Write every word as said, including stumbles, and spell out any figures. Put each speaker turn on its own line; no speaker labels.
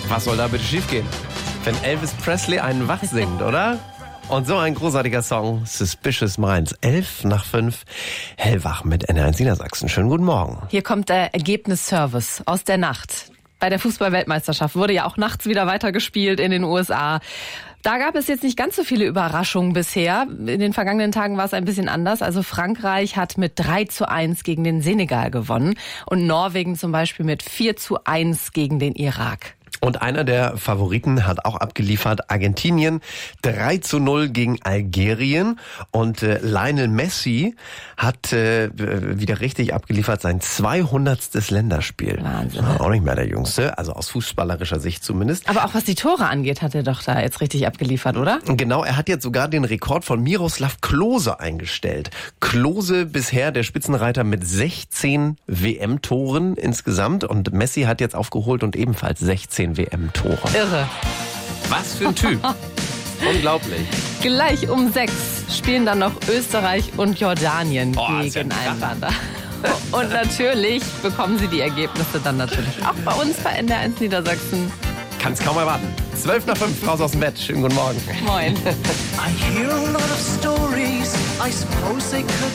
Was soll da bitte schiefgehen? Wenn Elvis Presley einen wach singt, oder? Und so ein großartiger Song, Suspicious Minds. Elf nach fünf, hellwach mit N R eins Niedersachsen. Schönen guten Morgen.
Hier kommt der Ergebnisservice aus der Nacht. Bei der Fußball-Weltmeisterschaft wurde ja auch nachts wieder weitergespielt in den U S A. Da gab es jetzt nicht ganz so viele Überraschungen bisher. In den vergangenen Tagen war es ein bisschen anders. Also Frankreich hat mit drei zu eins gegen den Senegal gewonnen und Norwegen zum Beispiel mit vier zu eins gegen den Irak.
Und einer der Favoriten hat auch abgeliefert, Argentinien, drei zu null gegen Algerien. Und äh, Lionel Messi hat äh, wieder richtig abgeliefert, sein zweihundertstes Länderspiel.
Wahnsinn.
Auch nicht mehr der Jüngste, also aus fußballerischer Sicht zumindest.
Aber auch was die Tore angeht, hat er doch da jetzt richtig abgeliefert, oder?
Genau, er hat jetzt sogar den Rekord von Miroslav Klose eingestellt. Klose bisher der Spitzenreiter mit sechzehn W M-Toren insgesamt. Und Messi hat jetzt aufgeholt und ebenfalls sechzehn W M-Tore.
Irre.
Was für ein Typ. Unglaublich.
Gleich um sechs spielen dann noch Österreich und Jordanien
Oh, ist ja ein
gegeneinander. Und natürlich bekommen Sie die Ergebnisse dann natürlich auch bei uns bei N R eins Niedersachsen.
Kann's kaum erwarten. Zwölf nach fünf, raus aus dem Bett. Schönen guten Morgen.
Moin.
I hear a lot of stories, I suppose they could